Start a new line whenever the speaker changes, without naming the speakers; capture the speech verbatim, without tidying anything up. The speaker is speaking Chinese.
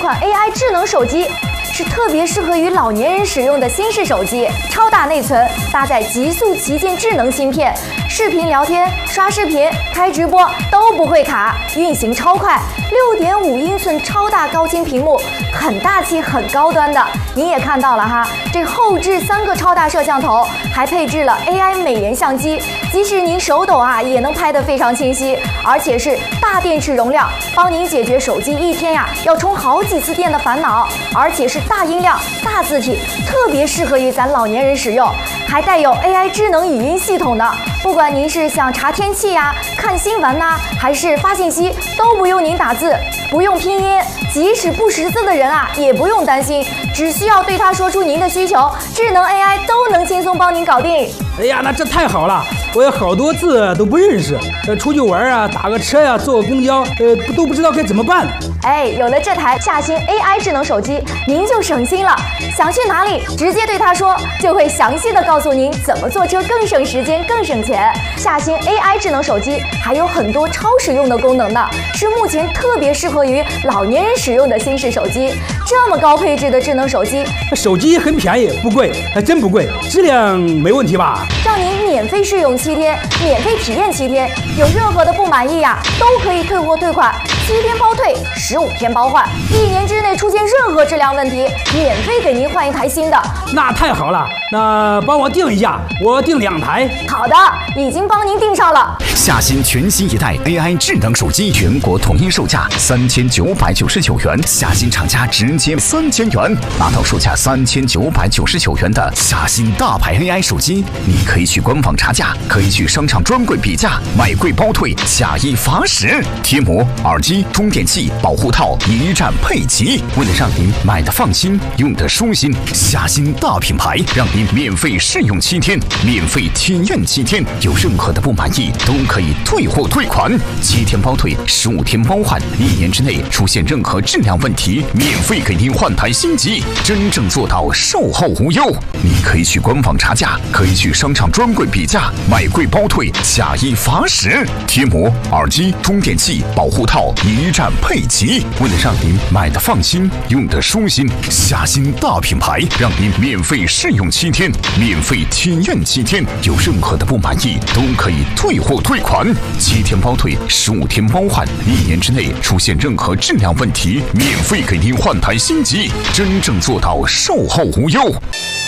款 A I 智能手机。 是特别适合于老年人使用的新式手机，超大内存，搭载极速旗舰智能芯片，视频聊天、刷视频、开直播都不会卡，运行超快。六点五英寸超大高清屏幕，很大气、很高端的。您也看到了哈，这后置三个超大摄像头，还配置了 A I 美颜相机，即使您手抖啊，也能拍得非常清晰，而且是大电池容量，帮您解决手机一天呀要充好几次电的烦恼，而且是 大音量、大字体，特别适合于咱老年人使用，还带有 A I 智能语音系统的。不管您是想查天气呀、看新闻呐、啊，还是发信息，都不用您打字，不用拼音，即使不识字的人啊，也不用担心，只需要对他说出您的需求，智能 A I 都能轻松帮您搞定。
哎呀，那这太好了！我有好多字都不认识，呃，出去玩啊，打个车呀、啊，坐个公交，呃，都不知道该怎么办。
哎，有了这台夏新 A I 智能手机，您就省心了。想去哪里，直接对他说，就会详细的告诉您怎么坐车更省时间、更省钱。夏新 A I 智能手机还有很多超实用的功能呢，是目前特别适合于老年人使用的新式手机。这么高配置的智能手机，
手机很便宜，不贵，还真不贵，质量没问题吧？
让您免费试用七天，免费体验七天，有任何的不满意呀、啊，都可以退货退款，七天包退，十五天包换，一年之内出现任何质量问题，免费给您换一台新的。
那太好了，那帮我订一下，我订两台。
好的，已经帮您订上了。
夏新全新一代 A I 智能手机，全国统一售价三千九百九十九元，夏新厂家直接三千元，拿到售价三千九百九十九元的夏新大牌 A I 手机，你可以去官网查价，可以去商场专柜比价，买贵包退，假一罚十。贴膜、耳机、充电器、保护套一站配齐，为了让您买的放心，用的舒心，夏新大品牌让您免费试用七天，免费体验七天，有任何的不满意都可以退货退款，七天包退，十五天包换，一年之内出现任何质量问题，免费给您换台新机，真正做到售后无忧。你可以去官网查价，可以去商场专柜比价，买贵包退，假一罚十。贴膜、耳机、充电器、保护套一站配齐，为了让您买的放心，用的舒心，夏新大品牌让您免费试用七天，免费体验七天，有任何的不满意都可以退货退款，七天包退，十五天包换，一年之内出现任何质量问题，免费给您换台新机，真正做到售后无忧。